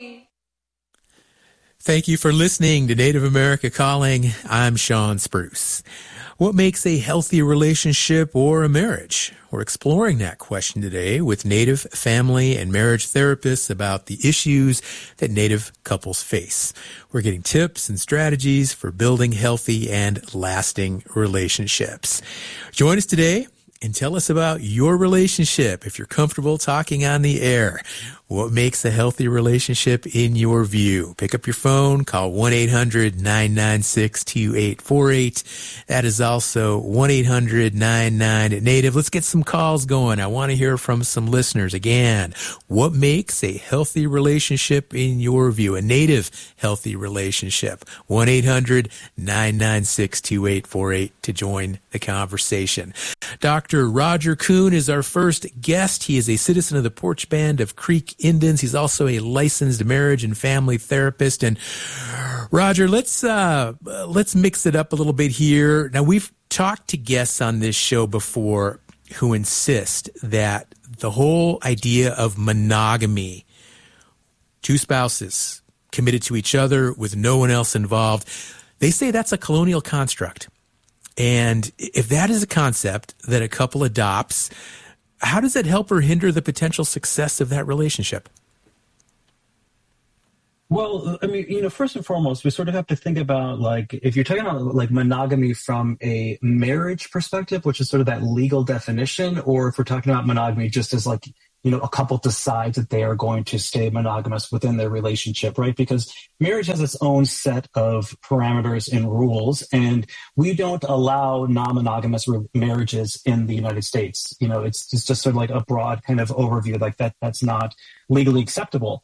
Thank you for listening to Native America Calling. I'm Sean Spruce. What makes a healthy relationship or a marriage? We're exploring that question today with Native family and marriage therapists about the issues that Native couples face. We're getting tips and strategies for building healthy and lasting relationships. Join us today and tell us about your relationship if you're comfortable talking on the air. What makes a healthy relationship in your view? Pick up your phone, call 1-800-996-2848. That is also 1-800-99-NATIVE. Let's get some calls going. I want to hear from some listeners. Again, what makes a healthy relationship in your view? A Native healthy relationship. 1-800-996-2848 to join the conversation. Dr. Roger Kuhn is our first guest. He is a citizen of the Porch Band of Creek Indians. He's also a licensed marriage and family therapist. And Roger, let's mix it up a little bit here. Now, we've talked to guests on this show before who insist that the whole idea of monogamy, two spouses committed to each other with no one else involved, they say that's a colonial construct. And if that is a concept that a couple adopts, how does that help or hinder the potential success of that relationship? Well, I mean, first and foremost, we sort of have to think about, like, if you're talking about like monogamy from a marriage perspective, which is sort of that legal definition, or if we're talking about monogamy just as like, a couple decides that they are going to stay monogamous within their relationship, right? Because marriage has its own set of parameters and rules, and we don't allow non-monogamous marriages in the United States. It's just sort of like a broad kind of overview, like that's not legally acceptable.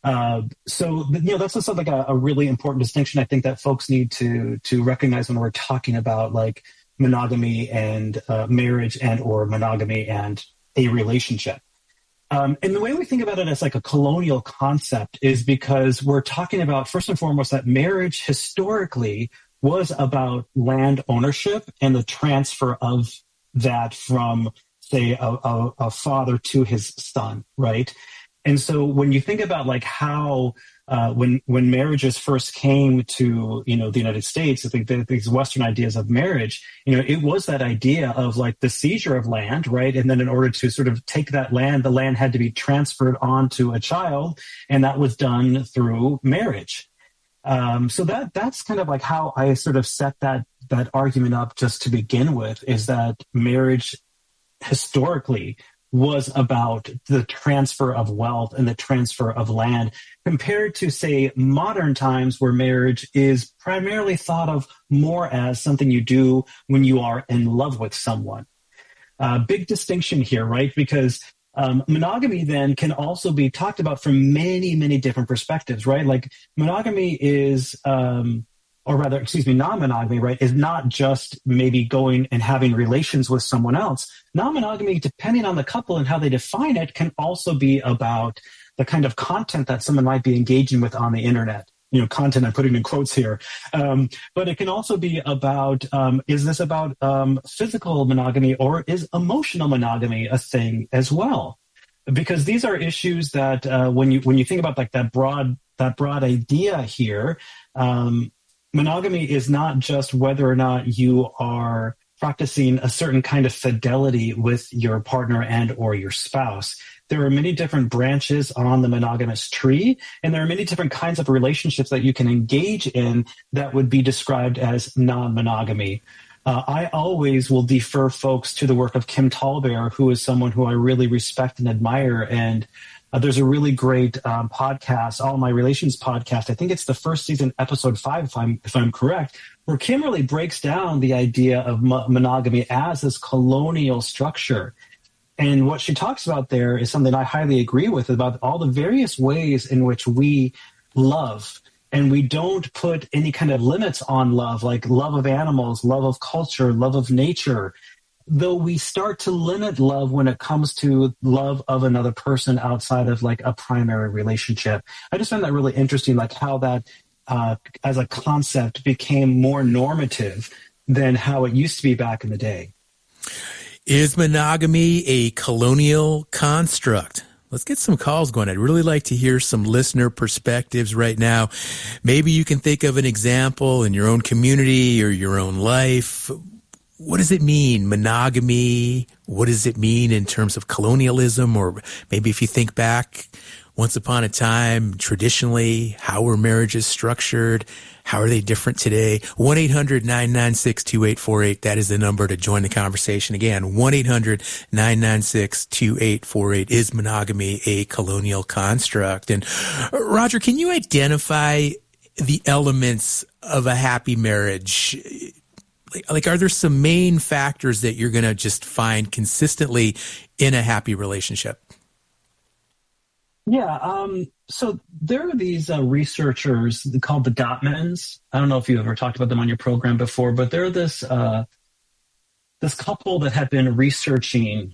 So that's just like a really important distinction I think that folks need to recognize when we're talking about like monogamy and marriage and or monogamy and a relationship. And the way we think about it as like a colonial concept is because we're talking about, first and foremost, that marriage historically was about land ownership and the transfer of that from, say, a father to his son, right? And so when you think about like how when marriages first came to the United States, I think these Western ideas of marriage, it was that idea of like the seizure of land, right? And then in order to sort of take that land, the land had to be transferred onto a child, and that was done through marriage. So that's kind of like how I sort of set that argument up just to begin with, is that marriage historically was about the transfer of wealth and the transfer of land, compared to, say, modern times where marriage is primarily thought of more as something you do when you are in love with someone. Big distinction here, right? Because monogamy then can also be talked about from many, many different perspectives, right? Like monogamy is... non-monogamy, right, is not just maybe going and having relations with someone else. Non-monogamy, depending on the couple and how they define it, can also be about the kind of content that someone might be engaging with on the internet. Content I'm putting in quotes here. But it can also be about, is this about physical monogamy, or is emotional monogamy a thing as well? Because these are issues that when you think about like that broad idea here, monogamy is not just whether or not you are practicing a certain kind of fidelity with your partner and or your spouse. There are many different branches on the monogamous tree, and there are many different kinds of relationships that you can engage in that would be described as non-monogamy. I always will defer folks to the work of Kim Tallbear, who is someone who I really respect and admire, and there's a really great podcast, All My Relations podcast. I think it's the first season, episode 5, if I'm correct, where Kim really breaks down the idea of monogamy as this colonial structure. And what she talks about there is something I highly agree with, about all the various ways in which we love. And we don't put any kind of limits on love, like love of animals, love of culture, love of nature. Though we start to limit love when it comes to love of another person outside of like a primary relationship. I just find that really interesting, like how that as a concept became more normative than how it used to be back in the day. Is monogamy a colonial construct? Let's get some calls going. I'd really like to hear some listener perspectives right now. Maybe you can think of an example in your own community or your own life. What does it mean, monogamy? What does it mean in terms of colonialism? Or maybe if you think back, once upon a time, traditionally, how were marriages structured? How are they different today? 1-800-996-2848. That is the number to join the conversation. Again, 1-800-996-2848. Is monogamy a colonial construct? And Roger, can you identify the elements of a happy marriage? Like, are there some main factors that you're going to just find consistently in a happy relationship? Yeah, so there are these researchers called the Gottmans. I don't know if you ever talked about them on your program before, but they're this couple that have been researching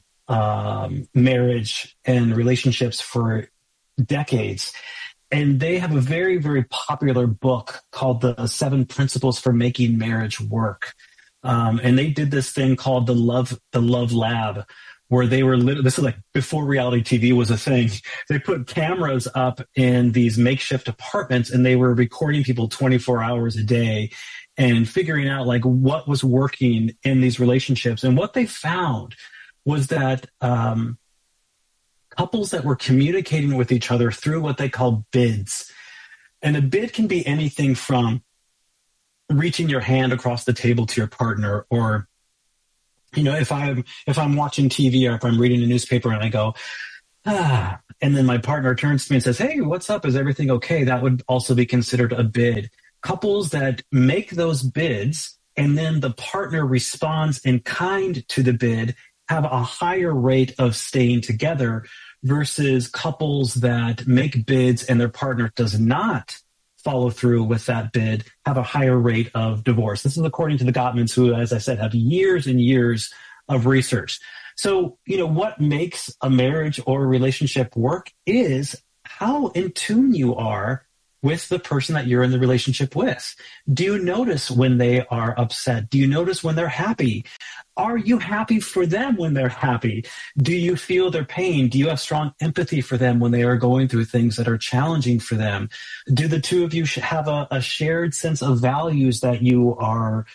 marriage and relationships for decades. And they have a very, very popular book called The 7 Principles for Making Marriage Work. And they did this thing called the Love Lab, where they were this is like before reality TV was a thing. They put cameras up in these makeshift apartments and they were recording people 24 hours a day and figuring out like what was working in these relationships. And what they found was that couples that were communicating with each other through what they call bids. And a bid can be anything from reaching your hand across the table to your partner, or if I'm watching TV or if I'm reading a newspaper and I go, and then my partner turns to me and says, "Hey, what's up? Is everything okay?" That would also be considered a bid. Couples that make those bids and then the partner responds in kind to the bid have a higher rate of staying together versus couples that make bids and their partner does not follow through with that bid have a higher rate of divorce. This is according to the Gottmans, who, as I said, have years and years of research. So, what makes a marriage or a relationship work is how in tune you are with the person that you're in the relationship with. Do you notice when they are upset? Do you notice when they're happy? Are you happy for them when they're happy? Do you feel their pain? Do you have strong empathy for them when they are going through things that are challenging for them? Do the two of you have a shared sense of values that you are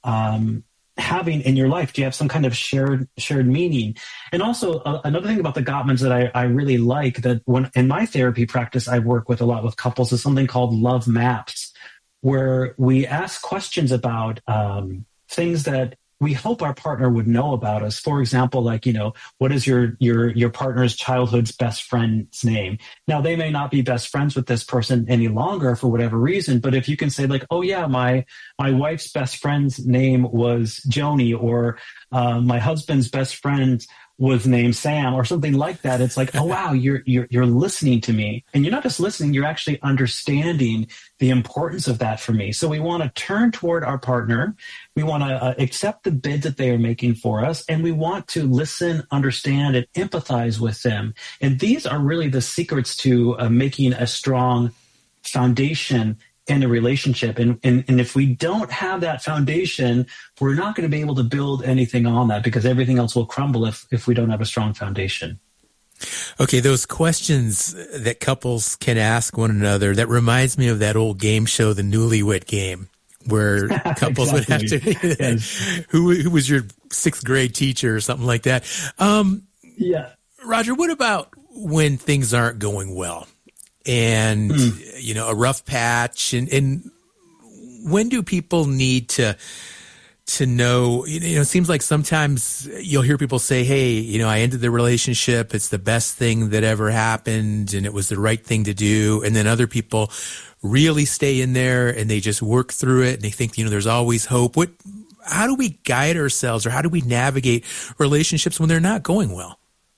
having in your life? Do you have some kind of shared meaning? And also another thing about the Gottmans that I really like, that when in my therapy practice I work with a lot with couples, is something called love maps, where we ask questions about things that we hope our partner would know about us. For example, like, what is your partner's childhood's best friend's name? Now, they may not be best friends with this person any longer for whatever reason, but if you can say like, "Oh yeah, my wife's best friend's name was Joni," or my husband's best friend was named Sam, or something like that. It's like, oh wow, you're listening to me. And you're not just listening, you're actually understanding the importance of that for me. So we want to turn toward our partner. We want to accept the bid that they are making for us. And we want to listen, understand, and empathize with them. And these are really the secrets to making a strong foundation in a relationship. And if we don't have that foundation, we're not going to be able to build anything on that, because everything else will crumble if we don't have a strong foundation. Okay, those questions that couples can ask one another, that reminds me of that old game show, the Newlywed Game, where couples would have to, yes. who was your 6th grade teacher or something like that. Yeah. Roger, what about when things aren't going well? And, a rough patch, and when do people need to know, it seems like sometimes you'll hear people say, "Hey, I ended the relationship. It's the best thing that ever happened. And it was the right thing to do." And then other people really stay in there and they just work through it. And they think, there's always hope. How do we guide ourselves, or how do we navigate relationships when they're not going well?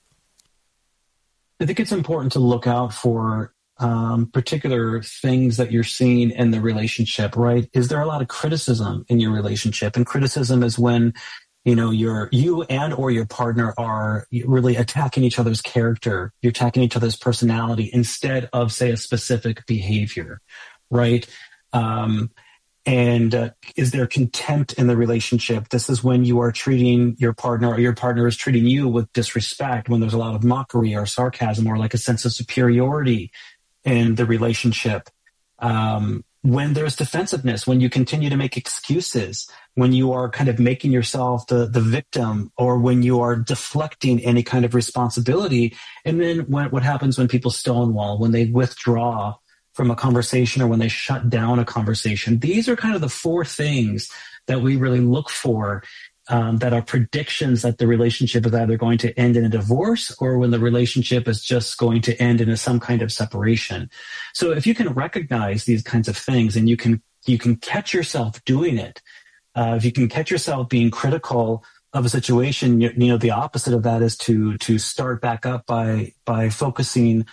I think it's important to look out for particular things that you're seeing in the relationship, right? Is there a lot of criticism in your relationship? And criticism is when, you and or your partner are really attacking each other's character. You're attacking each other's personality instead of, say, a specific behavior, right? And is there contempt in the relationship? This is when you are treating your partner or your partner is treating you with disrespect, when there's a lot of mockery or sarcasm or like a sense of superiority in the relationship. When there's defensiveness, when you continue to make excuses, when you are kind of making yourself the victim, or when you are deflecting any kind of responsibility. And then what happens when people stonewall, when they withdraw from a conversation or when they shut down a conversation. These are kind of the four things that we really look for, that are predictions that the relationship is either going to end in a divorce or when the relationship is just going to end in some kind of separation. So if you can recognize these kinds of things and you can catch yourself doing it, if you can catch yourself being critical of a situation, the opposite of that is to start back up by focusing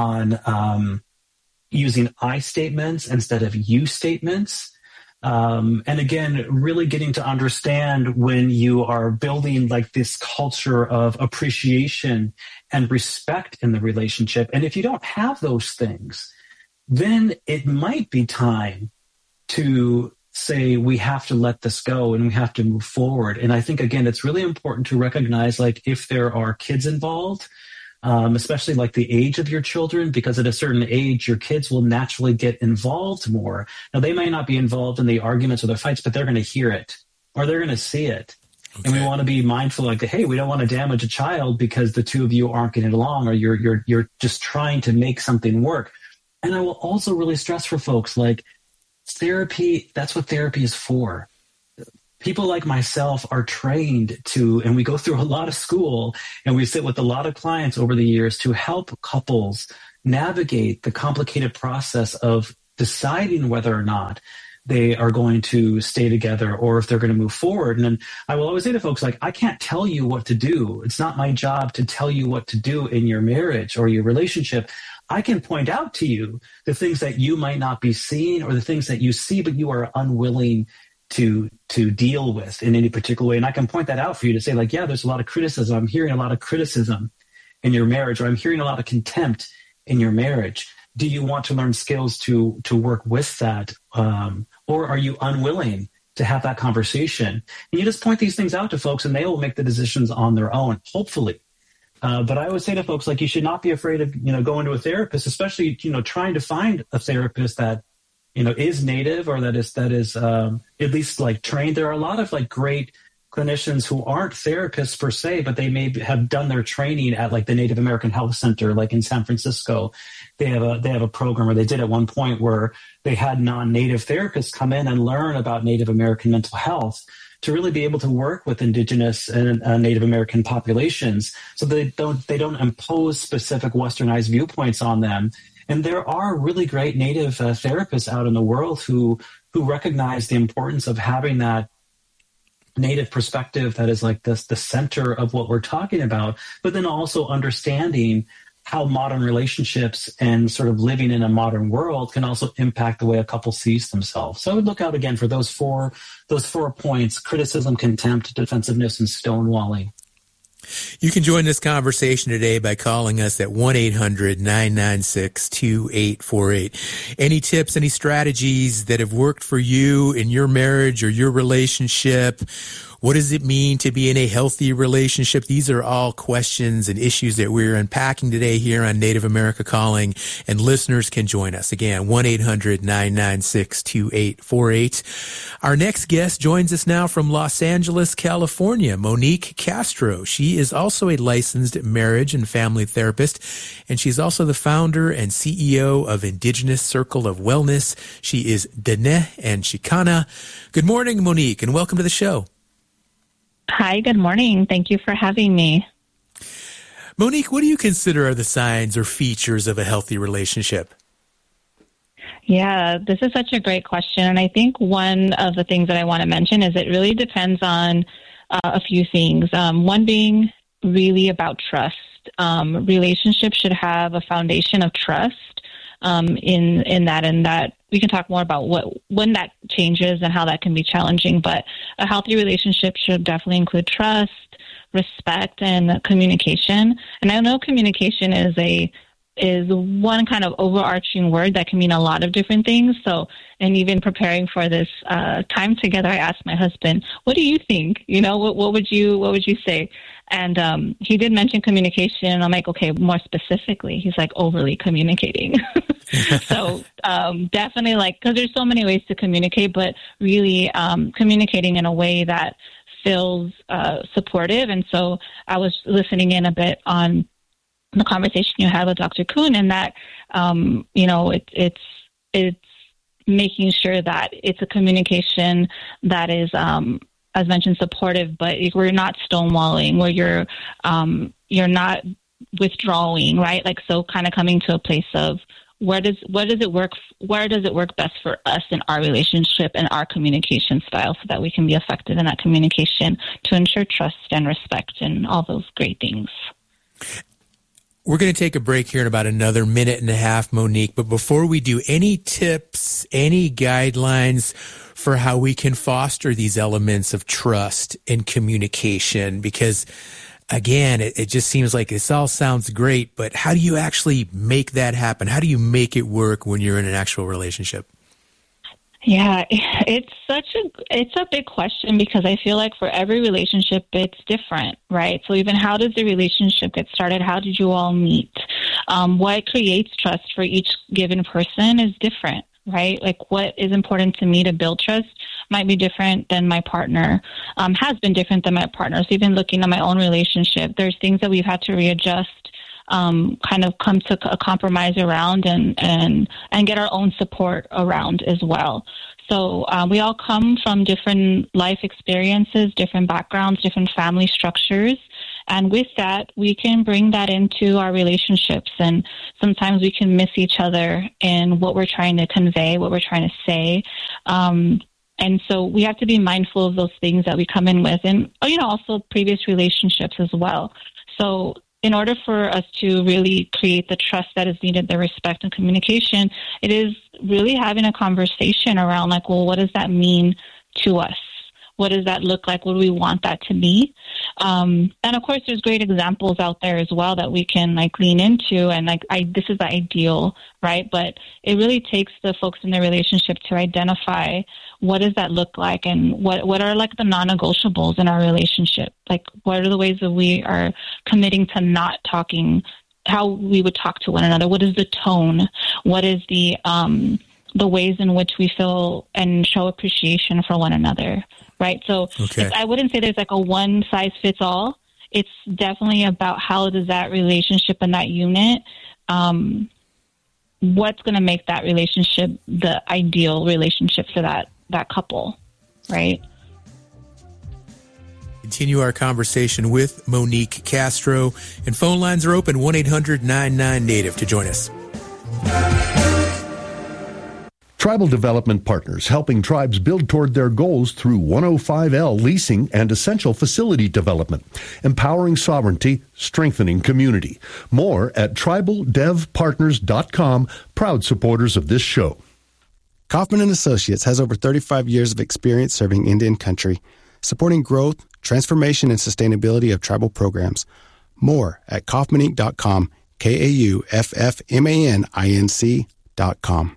on using I statements instead of you statements. And again, really getting to understand when you are building like this culture of appreciation and respect in the relationship. And if you don't have those things, then it might be time to say, we have to let this go and we have to move forward. And I think, again, it's really important to recognize, like, if there are kids involved, especially like the age of your children, because at a certain age, your kids will naturally get involved more. Now, they may not be involved in the arguments or the fights, but they're going to hear it or they're going to see it. Okay. And we want to be mindful, like, hey, we don't want to damage a child because the two of you aren't getting along, or you're just trying to make something work. And I will also really stress for folks, like, therapy, that's what therapy is for. People like myself are trained to, and we go through a lot of school and we sit with a lot of clients over the years to help couples navigate the complicated process of deciding whether or not they are going to stay together or if they're going to move forward. And then I will always say to folks, like, I can't tell you what to do. It's not my job to tell you what to do in your marriage or your relationship. I can point out to you the things that you might not be seeing or the things that you see, but you are unwilling to deal with in any particular way. And I can point that out for you to say, like, yeah, there's a lot of criticism. I'm hearing a lot of criticism in your marriage, or I'm hearing a lot of contempt in your marriage. Do you want to learn skills to work with that? Or are you unwilling to have that conversation? And you just point these things out to folks and they will make the decisions on their own, hopefully. But I always say to folks, like, you should not be afraid of, going to a therapist, especially, trying to find a therapist that, is native or that is at least like trained. There are a lot of like great clinicians who aren't therapists per se, but they may have done their training at like the Native American Health Center, like in San Francisco. They have a program, or they did at one point, where they had non-native therapists come in and learn about Native American mental health to really be able to work with Indigenous and Native American populations, so they don't impose specific Westernized viewpoints on them. And there are really great Native therapists out in the world who recognize the importance of having that Native perspective that is like this, the center of what we're talking about, but then also understanding how modern relationships and sort of living in a modern world can also impact the way a couple sees themselves. So I would look out again for those four points: criticism, contempt, defensiveness, and stonewalling. You can join this conversation today by calling us at 1-800-996-2848. Any tips, any strategies that have worked for you in your marriage or your relationship? What does it mean to be in a healthy relationship? These are all questions and issues that we're unpacking today here on Native America Calling, and listeners can join us. Again, 1-800-996-2848. Our next guest joins us now from Los Angeles, California, Monique Castro. She is also a licensed marriage and family therapist, and she's also the founder and CEO of Indigenous Circle of Wellness. She is Dene and Chicana. Good morning, Monique, and welcome to the show. Hi, good morning. Thank you for having me. Monique, what do you consider are the signs or features of a healthy relationship? Yeah, this is such a great question. And I think one of the things that I want to mention is it really depends on a few things. One being really about trust. Relationships should have a foundation of trust in that we can talk more about when that changes and how that can be challenging. But a healthy relationship should definitely include trust, respect, and communication. And I know communication is a is one kind of overarching word that can mean a lot of different things. So, and even preparing for this time together, I asked my husband, "What do you think? What would you say?" And he did mention communication. And I'm like, okay, more specifically, he's like overly communicating. So definitely, because there's so many ways to communicate, but really communicating in a way that feels supportive. And so I was listening in a bit on the conversation you had with Dr. Kuhn, and that it's making sure that it's a communication that is, as mentioned, supportive, but we're not stonewalling, where you're not withdrawing, right? So kind of coming to a place of where does it work best for us in our relationship and our communication style, so that we can be effective in that communication to ensure trust and respect and all those great things. We're going to take a break here in about another minute and a half, Monique. But before we do, any tips, any guidelines for how we can foster these elements of trust and communication? Because, again, it just seems like this all sounds great, but how do you actually make that happen? How do you make it work when you're in an actual relationship? Yeah, it's a big question, because I feel like for every relationship, it's different, right? So even how does the relationship get started? How did you all meet? What creates trust for each given person is different, right? What is important to me to build trust might be different than my partner, has been different than my partner. So even looking at my own relationship, there's things that we've had to readjust, kind of come to a compromise around and get our own support around as well. So we all come from different life experiences, different backgrounds, different family structures. And with that, we can bring that into our relationships. And sometimes we can miss each other in what we're trying to convey, what we're trying to say. And so we have to be mindful of those things that we come in with, and, also previous relationships as well. So in order for us to really create the trust that is needed, the respect and communication, it is really having a conversation around what does that mean to us? What does that look like? What do we want that to be? And of course, there's great examples out there as well that we can lean into. And this is the ideal, right? But it really takes the folks in the relationship to identify what does that look like, and what are the non-negotiables in our relationship? What are the ways that we are committing to not talking, how we would talk to one another? What is the tone? What is the ways in which we feel and show appreciation for one another? Right. So I wouldn't say there's a one size fits all. It's definitely about how does that relationship and that unit, what's going to make that relationship the ideal relationship for that couple. Right. Continue our conversation with Monique Castro, and phone lines are open 1-800-99-NATIVE to join us. Tribal Development Partners, helping tribes build toward their goals through 105L leasing and essential facility development, empowering sovereignty, strengthening community. More at tribaldevpartners.com, proud supporters of this show. Kaufman & Associates has over 35 years of experience serving Indian country, supporting growth, transformation, and sustainability of tribal programs. More at kaufmaninc.com, KAUFFMANINC.com.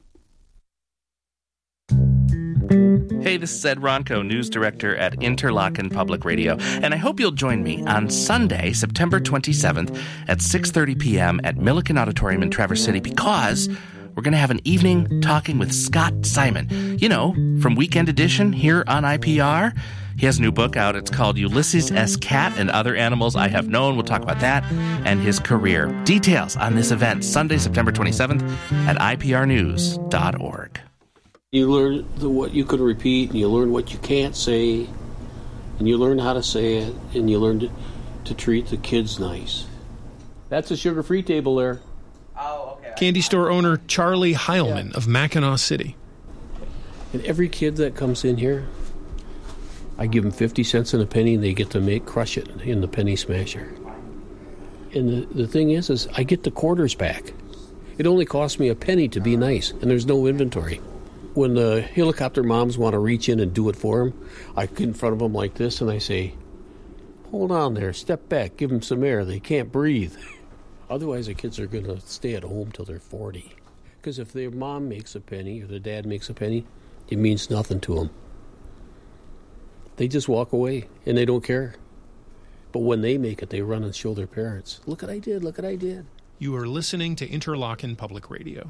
Hey, this is Ed Ronco, News Director at Interlochen Public Radio, and I hope you'll join me on Sunday, September 27th at 6:30 p.m. at Milliken Auditorium in Traverse City, because we're going to have an evening talking with Scott Simon, from Weekend Edition here on IPR. He has a new book out. It's called Ulysses S. Cat and Other Animals I Have Known. We'll talk about that and his career. Details on this event, Sunday, September 27th at iprnews.org. You learn what you can repeat, and you learn what you can't say, and you learn how to say it, and you learn to treat the kids nice. That's a sugar-free table there. Oh, okay. Candy store owner Charlie Heilman of Mackinac City. And every kid that comes in here, I give them 50 cents and a penny, and they get to crush it in the penny smasher. And the thing is I get the quarters back. It only costs me a penny to be nice, and there's no inventory. When the helicopter moms want to reach in and do it for them, I get in front of them like this, and I say, hold on there, step back, give them some air. They can't breathe. Otherwise, the kids are going to stay at home till they're 40. Because if their mom makes a penny or their dad makes a penny, it means nothing to them. They just walk away, and they don't care. But when they make it, they run and show their parents. Look what I did, look what I did. You are listening to Interlochen Public Radio.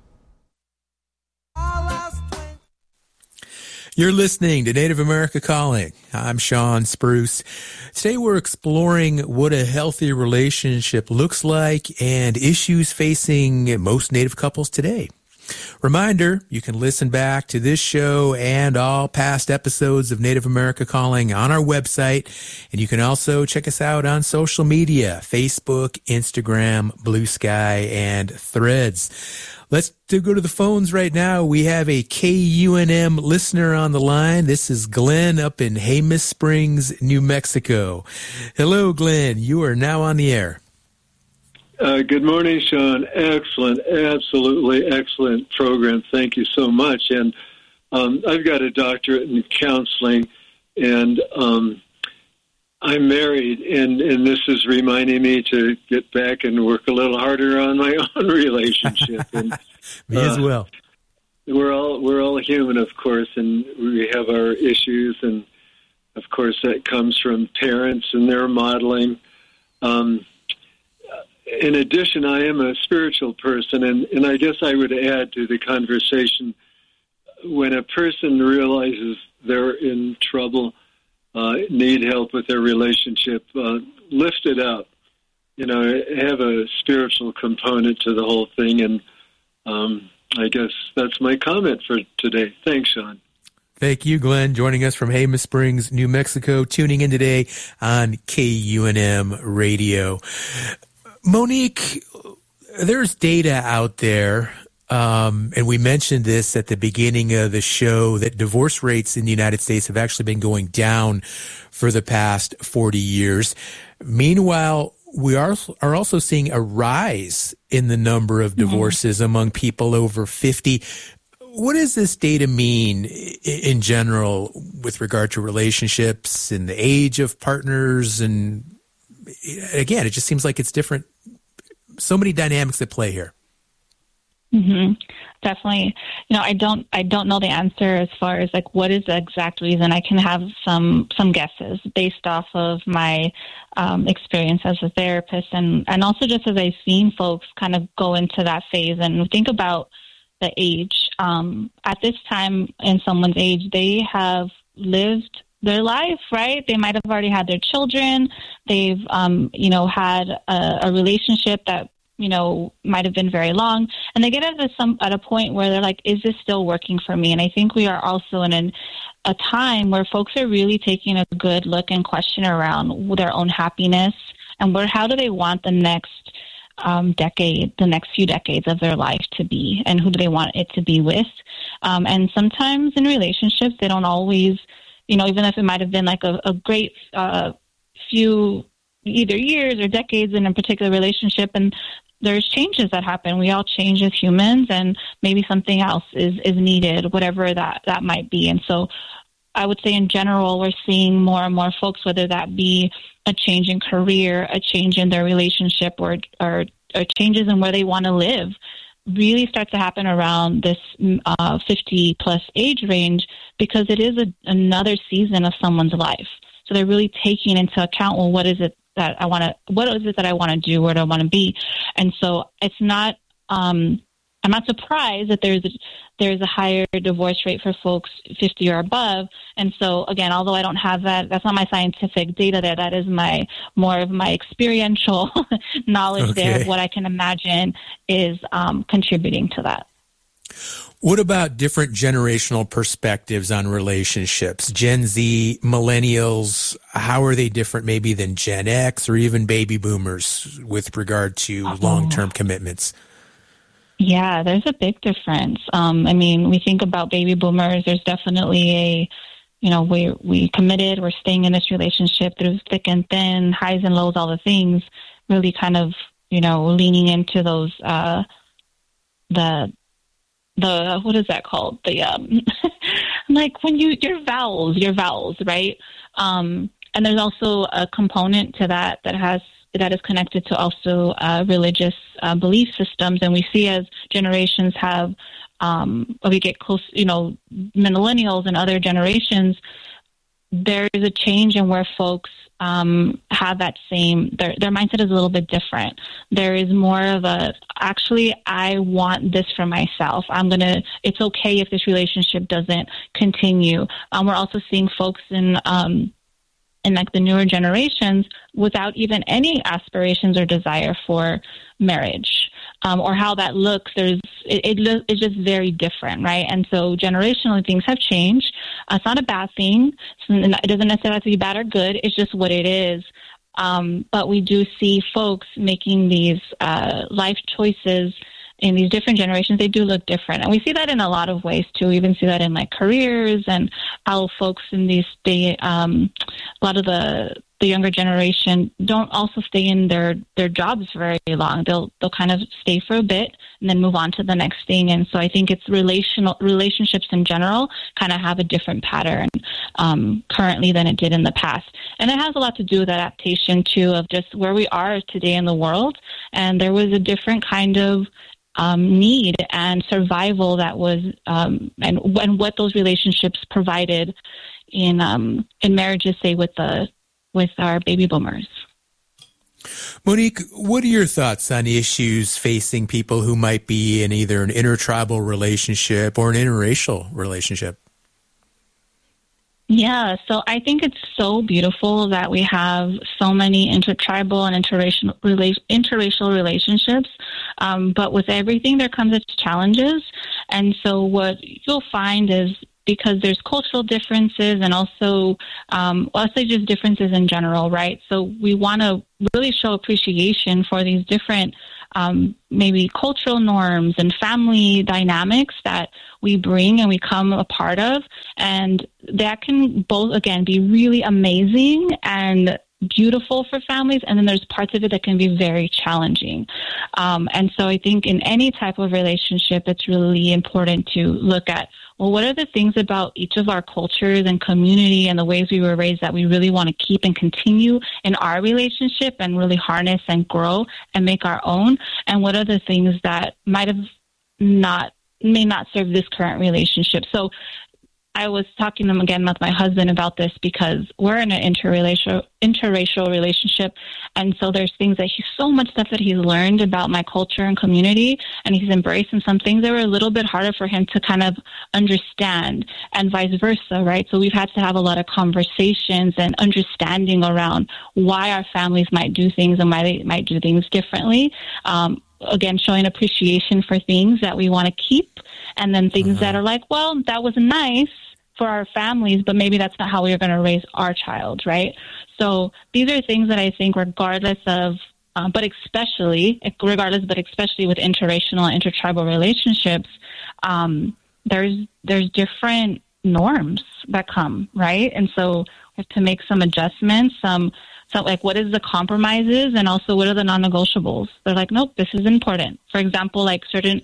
You're listening to Native America Calling. I'm Sean Spruce. Today we're exploring what a healthy relationship looks like and issues facing most Native couples today. Reminder, you can listen back to this show and all past episodes of Native America Calling on our website, and you can also check us out on social media, Facebook, Instagram, Blue Sky, and Threads. Let's go to the phones right now. We have a KUNM listener on the line. This is Glenn up in Jemez Springs, New Mexico. Hello, Glenn. You are now on the air. Good morning, Sean. Excellent, absolutely excellent program. Thank you so much. And I've got a doctorate in counseling, and I'm married, and this is reminding me to get back and work a little harder on my own relationship. And, me as well. We're all human, of course, and we have our issues, and of course that comes from parents and their modeling. In addition, I am a spiritual person, and I guess I would add to the conversation, when a person realizes they're in trouble, need help with their relationship, lift it up. Have a spiritual component to the whole thing, and I guess that's my comment for today. Thanks, Sean. Thank you, Glenn, joining us from Jemez Springs, New Mexico, tuning in today on KUNM Radio. Monique, there's data out there, and we mentioned this at the beginning of the show, that divorce rates in the United States have actually been going down for the past 40 years. Meanwhile, we are also seeing a rise in the number of divorces among people over 50. What does this data mean in general with regard to relationships and the age of partners? And again, it just seems like it's different. So many dynamics at play here. Mm-hmm. Definitely. I don't know the answer as far as like what is the exact reason. I can have some guesses based off of my experience as a therapist, and also just as I've seen folks kind of go into that phase and think about the age. At this time in someone's age, they have lived their life, right? They might have already had their children. They've, had a relationship that, might have been very long. And they get at a point where they're like, is this still working for me? And I think we are also in a time where folks are really taking a good look and question around their own happiness and how do they want the next decade, the next few decades of their life to be, and who do they want it to be with? And sometimes in relationships, they don't always, even if it might have been like a great few either years or decades in a particular relationship, and there's changes that happen. We all change as humans, and maybe something else is needed, whatever that might be. And so I would say in general, we're seeing more and more folks, whether that be a change in career, a change in their relationship, or changes in where they want to live, really start to happen around this 50-plus age range, because it is another season of someone's life. So they're really taking into account, well, what is it that I want to do? Where do I want to be? And so it's not, I'm not surprised that there's a higher divorce rate for folks 50 or above. And so again, although I don't have that's not my scientific data there, that is more of my experiential knowledge there of what I can imagine is contributing to that. What about different generational perspectives on relationships? Gen Z, millennials, how are they different maybe than Gen X or even baby boomers with regard to long-term commitments? Yeah, there's a big difference. We think about baby boomers, there's definitely we committed, we're staying in this relationship through thick and thin, highs and lows, all the things, really kind of, leaning into those, the what is that called? The like when your vows, right? And there's also a component to that has that is connected to also religious belief systems. And we see as generations have, we get close, millennials and other generations, there is a change in where folks have that same, their mindset is a little bit different. There is more of actually, I want this for myself. It's okay if this relationship doesn't continue. We're also seeing folks in like the newer generations without even any aspirations or desire for marriage, or how that looks. It's just very different, right? And so generationally, things have changed. It's not a bad thing. It doesn't necessarily have to be bad or good. It's just what it is. But we do see folks making these life choices in these different generations. They do look different. And we see that in a lot of ways too. We even see that in like careers and how folks in these a lot of the younger generation don't also stay in their jobs very long. They'll kind of stay for a bit and then move on to the next thing. And so I think it's relationships in general kind of have a different pattern currently than it did in the past. And it has a lot to do with adaptation too, of just where we are today in the world. And there was a different kind of need and survival that was, and what those relationships provided in marriages, say with our baby boomers. Monique, what are your thoughts on issues facing people who might be in either an intertribal relationship or an interracial relationship? Yeah, so I think it's so beautiful that we have so many intertribal and interracial relationships, but with everything there comes its challenges. And so what you'll find is, because there's cultural differences and also, I'll say just differences in general, right? So we want to really show appreciation for these different maybe cultural norms and family dynamics that we bring and we come a part of. And that can both, again, be really amazing and beautiful for families, and then there's parts of it that can be very challenging. And so I think in any type of relationship, it's really important to look at, well, what are the things about each of our cultures and community and the ways we were raised that we really want to keep and continue in our relationship and really harness and grow and make our own? And what are the things that may not serve this current relationship? So I was talking to him again with my husband about this, because we're in an interracial relationship. And so there's things that so much stuff that he's learned about my culture and community, and he's embraced, and some things that were a little bit harder for him to kind of understand, and vice versa, right? So we've had to have a lot of conversations and understanding around why our families might do things and why they might do things differently. Again, showing appreciation for things that we want to keep, and then things that are like, well, that was nice for our families, but maybe that's not how we are going to raise our child, right? So these are things that I think, regardless of, but especially with interracial and intertribal relationships, there's different norms that come, right? And so we have to make some adjustments, So, like, what is the compromises, and also what are the non-negotiables? They're like, nope, this is important. For example, like certain,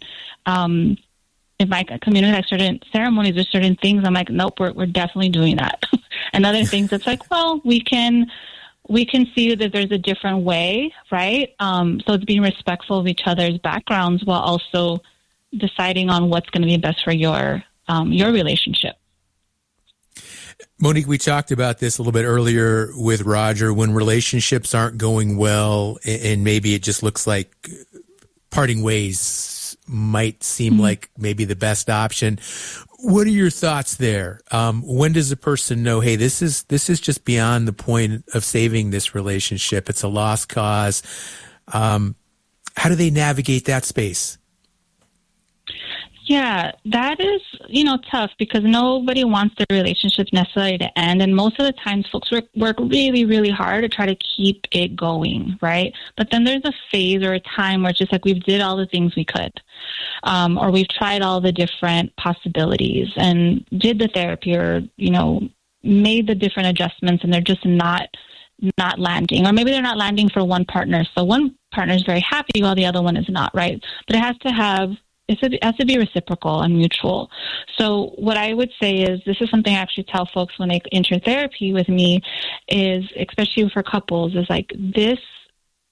in my community, like certain ceremonies or certain things, I'm like, nope, we're definitely doing that. And other things, it's like, well, we can see that there's a different way, right? So it's being respectful of each other's backgrounds while also deciding on what's going to be best for your relationship. Monique, we talked about this a little bit earlier with Roger, when relationships aren't going well and maybe it just looks like parting ways might seem like maybe the best option. What are your thoughts there? When does a person know, hey, this is just beyond the point of saving this relationship? It's a lost cause. How do they navigate that space? Yeah, that is, tough, because nobody wants their relationships necessarily to end. And most of the times folks work really, really hard to try to keep it going, right? But then there's a phase or a time where it's just like we've did all the things we could, or we've tried all the different possibilities and did the therapy, or, made the different adjustments, and they're just not landing. Or maybe they're not landing for one partner. So one partner is very happy while the other one is not, right? But it has to be reciprocal and mutual. So what I would say is, this is something I actually tell folks when they enter therapy with me, is, especially for couples, is like, this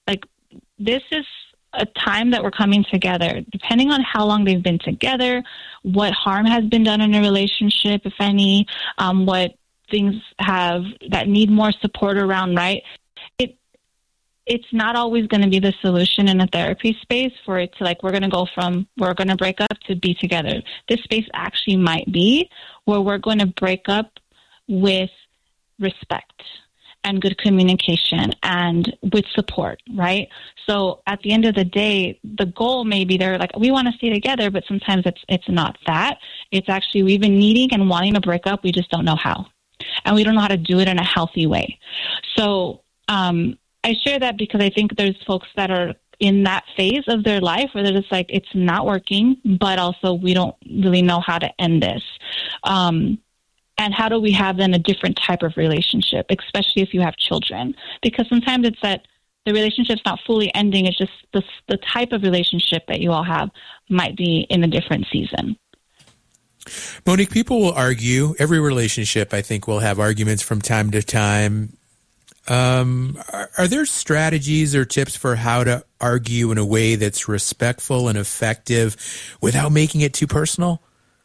this is a time that we're coming together, depending on how long they've been together, what harm has been done in a relationship, if any, what things have that need more support around, right? It's not always going to be the solution in a therapy space for it to like, we're going to go from we're going to break up to be together. This space actually might be where we're going to break up with respect and good communication and with support, right? So at the end of the day, the goal may be they're like, we want to stay together, but sometimes it's not that. It's actually we've been needing and wanting to break up. We just don't know how. And we don't know how to do it in a healthy way. So I share that because I think there's folks that are in that phase of their life where they're just like, it's not working, but also we don't really know how to end this. And how do we have then a different type of relationship, especially if you have children? Because sometimes it's that the relationship's not fully ending. It's just the type of relationship that you all have might be in a different season. Monique, people will argue. Every relationship, I think, will have arguments from time to time. Are there strategies or tips for how to argue in a way that's respectful and effective without making it too personal?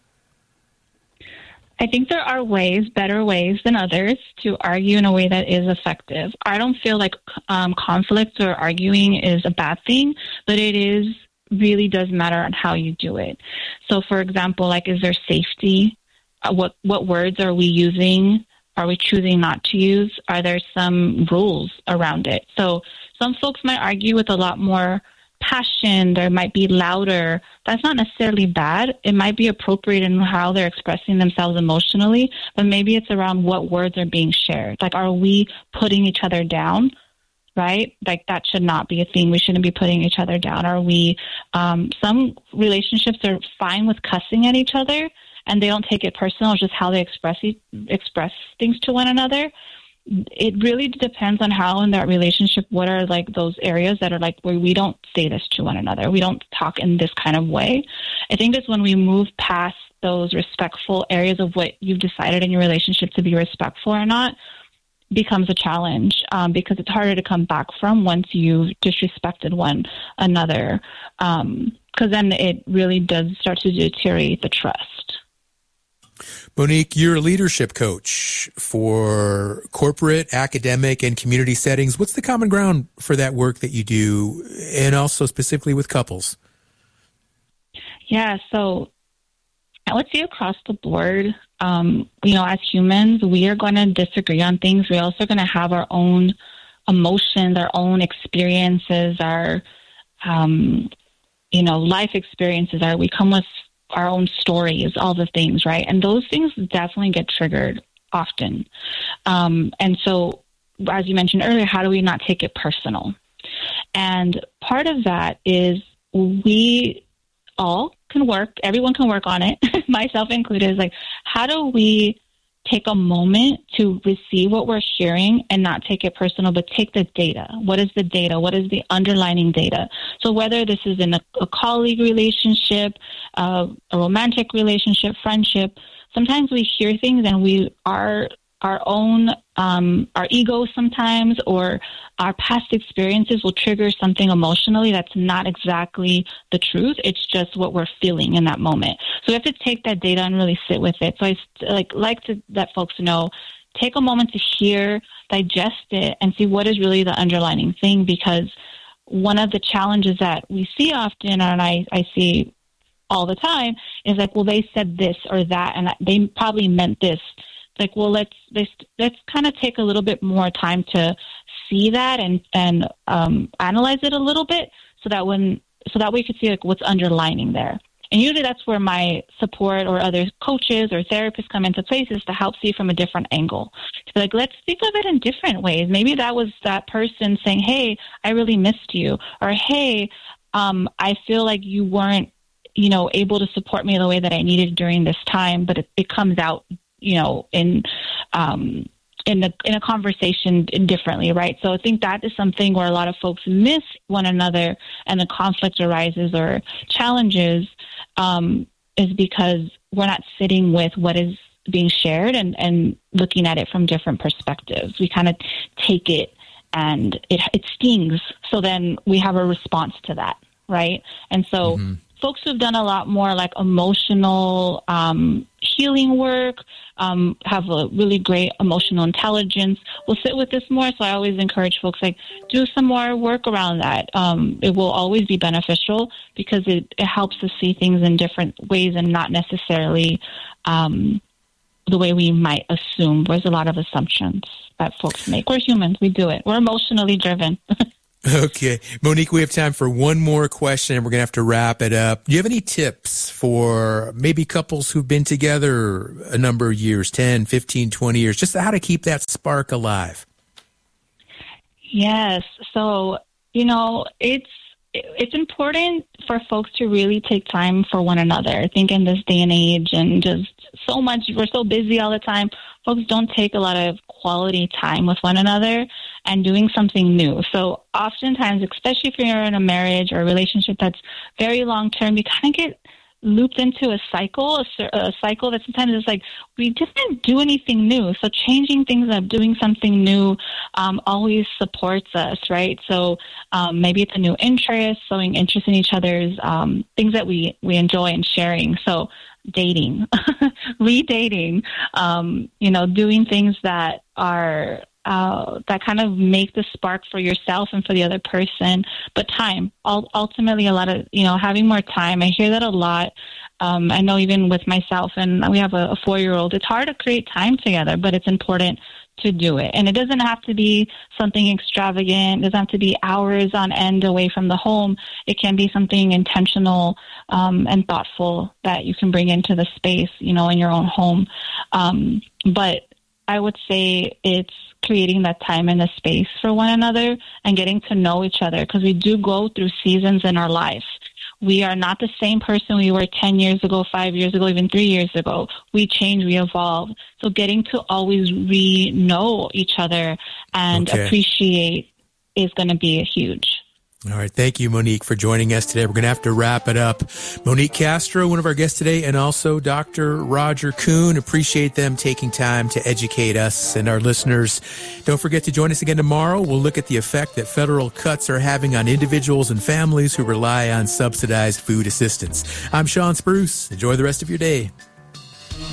I think there are better ways than others to argue in a way that is effective. I don't feel like conflict or arguing is a bad thing, but it really does matter on how you do it. So, for example, like, is there safety? What words are we using? Are we choosing not to use? Are there some rules around it? So some folks might argue with a lot more passion. There might be louder. That's not necessarily bad. It might be appropriate in how they're expressing themselves emotionally, but maybe it's around what words are being shared. Like, are we putting each other down? Right? Like, that should not be a thing. We shouldn't be putting each other down. Are we, some relationships are fine with cussing at each other, and they don't take it personal. It's just how they express things to one another. It really depends on how in that relationship, what are like those areas that are like where we don't say this to one another. We don't talk in this kind of way. I think that's when we move past those respectful areas of what you've decided in your relationship to be respectful or not becomes a challenge, because it's harder to come back from once you've disrespected one another, because then it really does start to deteriorate the trust. Monique, you're a leadership coach for corporate, academic, and community settings. What's the common ground for that work that you do, and also specifically with couples? Yeah, so I would say across the board, as humans, we are going to disagree on things. We're also going to have our own emotions, our own experiences, our, life experiences. We come with our own stories, all the things, right? And those things definitely get triggered often. And so, as you mentioned earlier, how do we not take it personal? And part of that is we all can work, everyone can work on it, myself included, is like, how do we take a moment to receive what we're sharing and not take it personal, but take the data. What is the data? What is the underlining data? So whether this is in a colleague relationship, a romantic relationship, friendship, sometimes we hear things and we are our own, our ego sometimes, or our past experiences will trigger something emotionally that's not exactly the truth. It's just what we're feeling in that moment. So we have to take that data and really sit with it. So I like to let folks know, take a moment to hear, digest it, and see what is really the underlining thing, because one of the challenges that we see often, and I see all the time, is like, well, they said this or that, and they probably meant this. Like, well, let's kind of take a little bit more time to see that and analyze it a little bit, so that we could see like what's underlining there. And usually that's where my support or other coaches or therapists come into place, is to help see from a different angle. To be like, let's think of it in different ways. Maybe that was that person saying, "Hey, I really missed you," or "Hey, I feel like you weren't, able to support me the way that I needed during this time," but it comes out, in a conversation differently, right? So I think that is something where a lot of folks miss one another, and the conflict arises or challenges, is because we're not sitting with what is being shared and looking at it from different perspectives. We kind of take it and it stings. So then we have a response to that, right? And so folks who've done a lot more like emotional healing work, have a really great emotional intelligence, will sit with this more. So I always encourage folks, like, do some more work around that. It will always be beneficial because it helps us see things in different ways and not necessarily the way we might assume. There's a lot of assumptions that folks make. We're humans. We do it. We're emotionally driven. Okay. Monique, we have time for one more question, and we're going to have to wrap it up. Do you have any tips for maybe couples who've been together a number of years, 10, 15, 20 years, just how to keep that spark alive? Yes. So, it's important for folks to really take time for one another. I think in this day and age, and just so much, we're so busy all the time, folks don't take a lot of quality time with one another and doing something new. So oftentimes, especially if you're in a marriage or a relationship that's very long term, you kind of get looped into a cycle that sometimes is like, we didn't do anything new. So changing things up, doing something new always supports us, right? So maybe it's a new interest, showing interest in each other's things that we enjoy and sharing. So dating, redating, doing things that are that kind of make the spark for yourself and for the other person. But time, ultimately, a lot of, having more time. I hear that a lot. I know even with myself, and we have a 4-year-old, it's hard to create time together, but it's important to do it. And it doesn't have to be something extravagant. It doesn't have to be hours on end away from the home. It can be something intentional and thoughtful that you can bring into the space, in your own home. But I would say it's creating that time and the space for one another and getting to know each other, because we do go through seasons in our life. We are not the same person we were 10 years ago, 5 years ago, even 3 years ago. We change, we evolve. So getting to always know each other and appreciate is going to be huge. All right. Thank you, Monique, for joining us today. We're going to have to wrap it up. Monique Castro, one of our guests today, and also Dr. Roger Kuhn. Appreciate them taking time to educate us and our listeners. Don't forget to join us again tomorrow. We'll look at the effect that federal cuts are having on individuals and families who rely on subsidized food assistance. I'm Sean Spruce. Enjoy the rest of your day.